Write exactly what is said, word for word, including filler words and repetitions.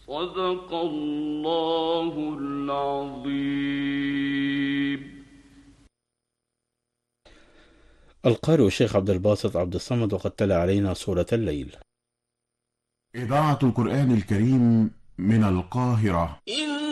صدق الله العظيم. القارئ الشيخ عبد الباسط عبد الصمد، وقد تلا علينا سورة الليل. إذاعة القرآن الكريم من القاهرة.